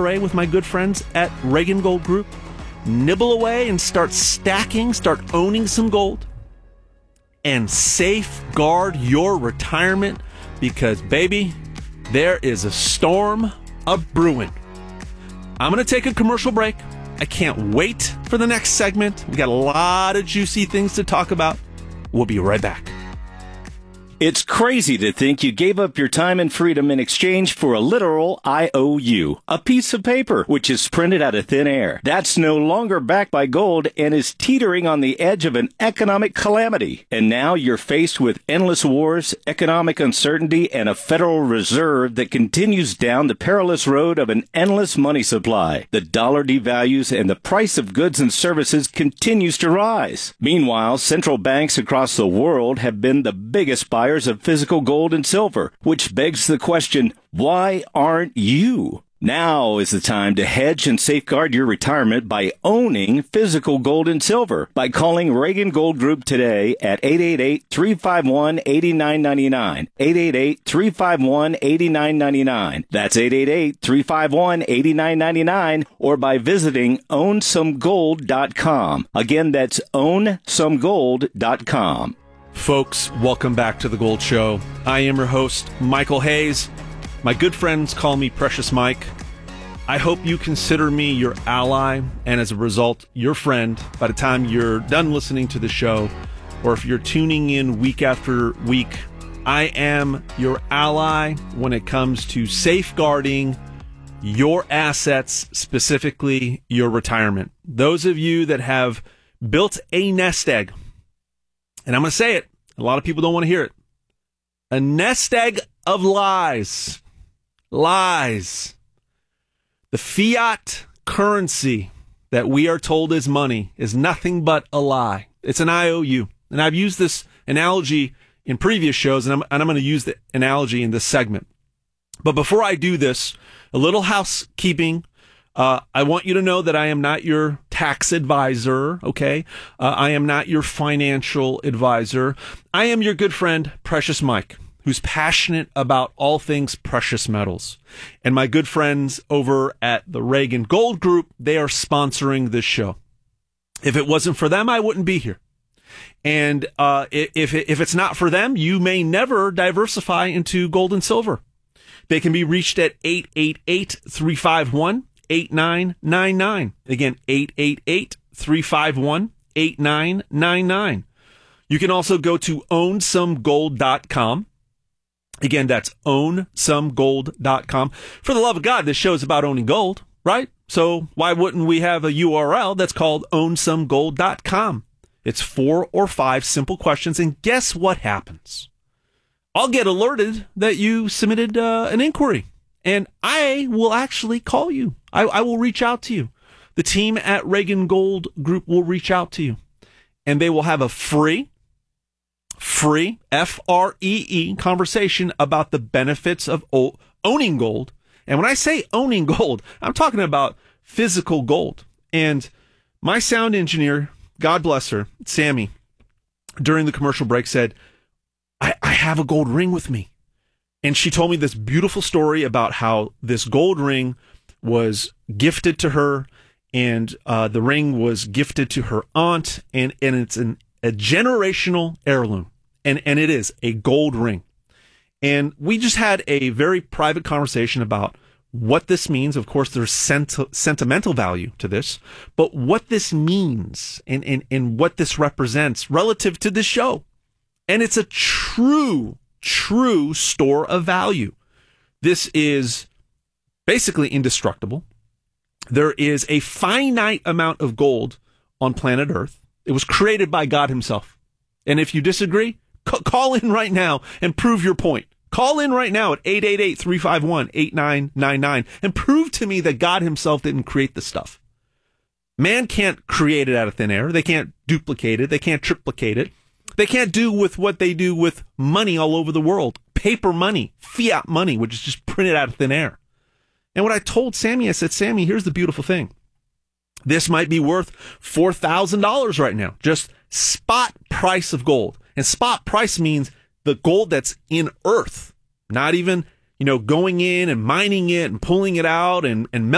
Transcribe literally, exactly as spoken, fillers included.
array with my good friends at Reagan Gold Group. Nibble away and start stacking, start owning some gold, and safeguard your retirement because, baby, there is a storm a-brewing. I'm going to take a commercial break. I can't wait for the next segment. We got a lot of juicy things to talk about. We'll be right back. It's crazy to think you gave up your time and freedom in exchange for a literal I O U, a piece of paper which is printed out of thin air. That's no longer backed by gold and is teetering on the edge of an economic calamity. And now you're faced with endless wars, economic uncertainty, and a Federal Reserve that continues down the perilous road of an endless money supply. The dollar devalues and the price of goods and services continues to rise. Meanwhile, central banks across the world have been the biggest buyers of physical gold and silver, which begs the question, why aren't you? Now is the time to hedge and safeguard your retirement by owning physical gold and silver by calling Reagan Gold Group today at eight eight eight, three five one, eight nine nine nine, eight eight eight, three five one, eight nine nine nine. That's eight eight eight, three five one, eight nine nine nine, or by visiting own some gold dot com. Again, that's own some gold dot com. Folks, welcome back to The Gold Show. I am your host, Michael Hayes. My good friends call me Precious Mike. I hope you consider me your ally, and as a result, your friend by the time you're done listening to the show, or if you're tuning in week after week. I am your ally when it comes to safeguarding your assets, specifically your retirement. Those of you that have built a nest egg, and I'm going to say it, a lot of people don't want to hear it. A nest egg of lies. Lies. The fiat currency that we are told is money is nothing but a lie. It's an I O U. And I've used this analogy in previous shows, and I'm, and I'm going to use the analogy in this segment. But before I do this, a little housekeeping. Uh, I want you to know that I am not your tax advisor, okay? Uh, I am not your financial advisor. I am your good friend, Precious Mike, who's passionate about all things precious metals. And my good friends over at the Reagan Gold Group, they are sponsoring this show. If it wasn't for them, I wouldn't be here. And uh, if, if it's not for them, you may never diversify into gold and silver. They can be reached at eight eight eight, three five one, eight nine nine nine. Again, eight eight eight, three five one, eight nine nine nine. You can also go to own some gold dot com. Again, that's own some gold dot com. For the love of God, this show is about owning gold, right? So why wouldn't we have a U R L that's called own some gold dot com? It's four or five simple questions, and guess what happens? I'll get alerted that you submitted uh, an inquiry. And I will actually call you. I, I will reach out to you. The team at Reagan Gold Group will reach out to you. And they will have a free, free, F R E E, conversation about the benefits of o- owning gold. And when I say owning gold, I'm talking about physical gold. And my sound engineer, God bless her, Sammy, during the commercial break said, I, I have a gold ring with me. And she told me this beautiful story about how this gold ring was gifted to her, and uh, the ring was gifted to her aunt, and, and it's an, a generational heirloom, and, and it is a gold ring. And we just had a very private conversation about what this means. Of course, there's sent- sentimental value to this, but what this means and, and, and what this represents relative to this show. And it's a true true store of value. This is basically indestructible. There is a finite amount of gold on planet Earth. It was created by God himself. And if you disagree, c- call in right now and prove your point. Call in right now at eight eight eight, three five one, eight nine nine nine and prove to me that God himself didn't create this stuff. Man can't create it out of thin air. They can't duplicate it. They can't triplicate it. They can't do with what they do with money all over the world. Paper money, fiat money, which is just printed out of thin air. And what I told Sammy, I said, Sammy, here's the beautiful thing. This might be worth four thousand dollars right now. Just spot price of gold. And spot price means the gold that's in earth, not even, you know, going in and mining it and pulling it out and, and